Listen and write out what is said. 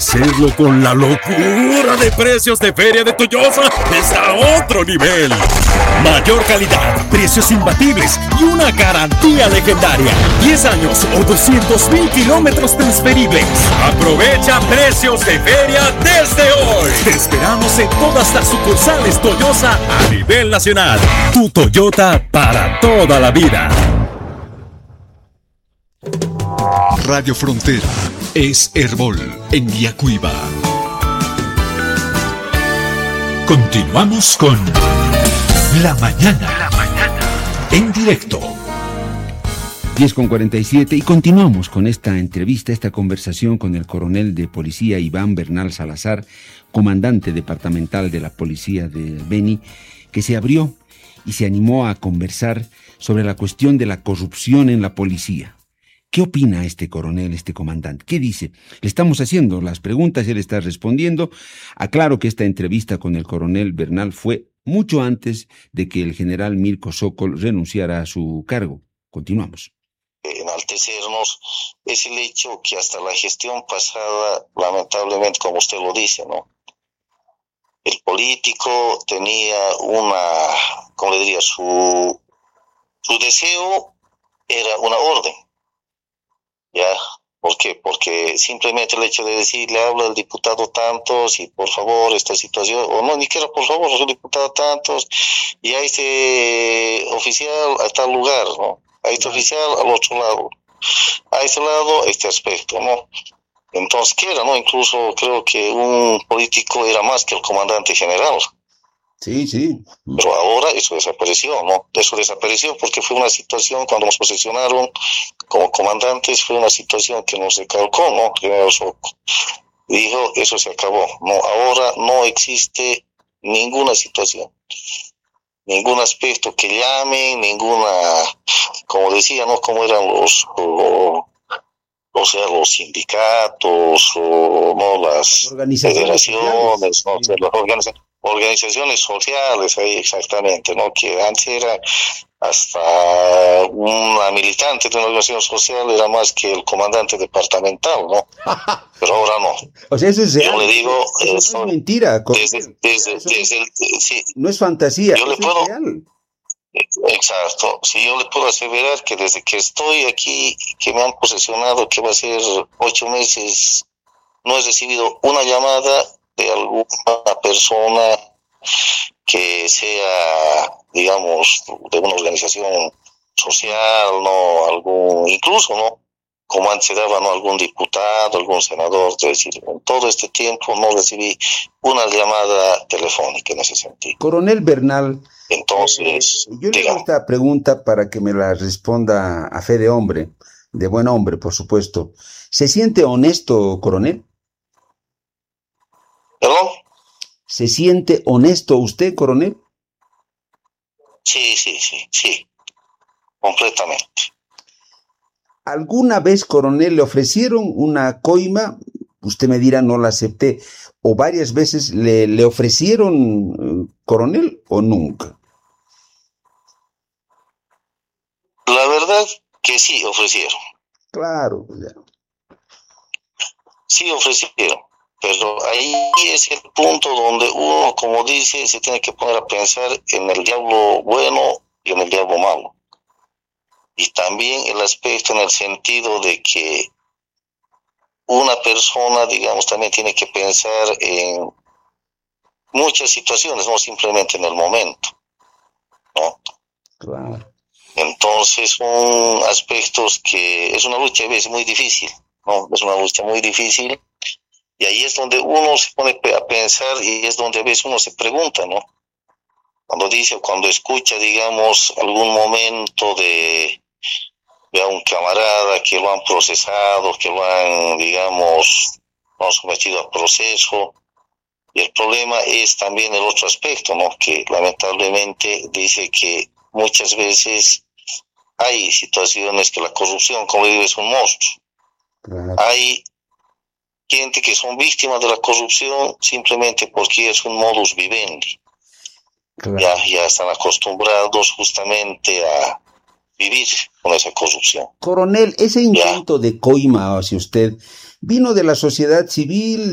Hacerlo con la locura de precios de Feria de Toyosa está a otro nivel. Mayor calidad, precios imbatibles y una garantía legendaria. 10 años o 200,000 kilómetros transferibles. Aprovecha precios de feria desde hoy. Te esperamos en todas las sucursales Toyosa a nivel nacional. Tu Toyota para toda la vida. Radio Frontera es Herbol en Yacuiba. Continuamos con La Mañana en directo. 10:47 y continuamos con esta entrevista, esta conversación con el coronel de policía Iván Bernal Salazar, comandante departamental de la policía de Beni, que se abrió y se animó a conversar sobre la cuestión de la corrupción en la policía. ¿Qué opina este coronel, este comandante? ¿Qué dice? Le estamos haciendo las preguntas, él está respondiendo. Aclaro que esta entrevista con el coronel Bernal fue mucho antes de que el general Mirko Sokol renunciara a su cargo. Continuamos. Enaltecernos es el hecho que hasta la gestión pasada, lamentablemente, como usted lo dice, ¿no? El político tenía ¿cómo le diría? Su deseo era una orden. ¿Ya? ¿Por qué? Porque simplemente el hecho de decirle, habla el diputado tantos y por favor esta situación, o no, ni siquiera por favor, el diputado tantos, y a este oficial a tal lugar, ¿no? A este oficial al otro lado, a este lado, este aspecto, ¿no? Entonces, ¿qué era, no? Incluso creo que un político era más que el comandante general. Sí. Pero ahora eso desapareció, ¿no? Eso desapareció porque fue una situación, cuando nos posicionaron como comandantes, fue una situación que nos recalcó, ¿no? General Soco dijo, eso se acabó, ¿no? Ahora no existe ninguna situación, ningún aspecto que llame, como decía, ¿no? Como eran los sindicatos, o no las federaciones, ¿no? O sea, las organizaciones sociales, ahí exactamente, ¿no? Que antes era hasta una militante de una organización social era más que el comandante departamental, ¿no? Pero ahora no. O sea, eso es real. Yo le digo, eso no es mentira. Sí, no es fantasía. Yo le puedo. Es real. Exacto. Sí, yo le puedo aseverar que desde que estoy aquí, que me han posesionado, que va a ser 8 meses, no he recibido una llamada de alguna persona que sea, digamos, de una organización social, no incluso, ¿no? Como antes se daba, ¿no? Algún diputado, algún senador, es decir, en todo este tiempo no recibí una llamada telefónica en ese sentido. Coronel Bernal, entonces, yo le hago esta pregunta para que me la responda a fe de hombre, de buen hombre, por supuesto. ¿Se siente honesto, coronel? ¿Perdón? ¿Se siente honesto usted, coronel? Sí, completamente. ¿Alguna vez, coronel, le ofrecieron una coima? Usted me dirá, no la acepté. ¿O varias veces le ofrecieron, coronel, o nunca? La verdad que sí ofrecieron. Claro. Sí ofrecieron. Pero ahí es el punto donde uno, como dice, se tiene que poner a pensar en el diablo bueno y en el diablo malo. Y también el aspecto en el sentido de que una persona, digamos, también tiene que pensar en muchas situaciones, no simplemente en el momento, ¿no? Claro. Entonces son aspectos que es una lucha a veces muy difícil, ¿no? Es una lucha muy difícil. Y ahí es donde uno se pone a pensar y es donde a veces uno se pregunta, ¿no? Cuando escucha, digamos, algún momento de un camarada que lo han procesado, que lo han, digamos, lo han sometido a proceso. Y el problema es también el otro aspecto, ¿no? Que lamentablemente dice que muchas veces hay situaciones que la corrupción, como digo, es un monstruo. Claro. Hay gente que son víctimas de la corrupción simplemente porque es un modus vivendi. Claro. Ya están acostumbrados justamente a vivir con esa corrupción. Coronel, ese intento de coima hacia usted vino de la sociedad civil,